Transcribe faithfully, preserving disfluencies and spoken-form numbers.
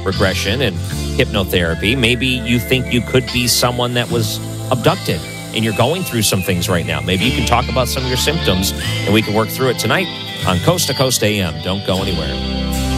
regression and hypnotherapy. Maybe you think you could be someone that was abducted and you're going through some things right now. Maybe you can talk about some of your symptoms and we can work through it tonight on Coast to Coast A M. Don't go anywhere.